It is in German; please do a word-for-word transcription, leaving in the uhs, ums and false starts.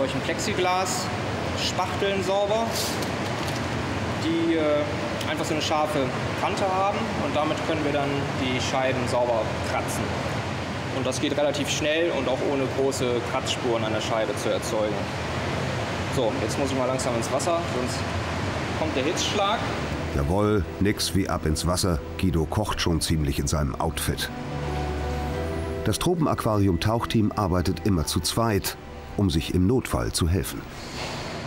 solchen Plexiglas-Spachteln sauber, die äh, einfach so eine scharfe Kante haben und damit können wir dann die Scheiben sauber kratzen. Und das geht relativ schnell und auch ohne große Kratzspuren an der Scheibe zu erzeugen. So, jetzt muss ich mal langsam ins Wasser, sonst kommt der Hitzschlag. Jawohl, nix wie ab ins Wasser. Guido kocht schon ziemlich in seinem Outfit. Das Tropenaquarium-Tauchteam arbeitet immer zu zweit, um sich im Notfall zu helfen.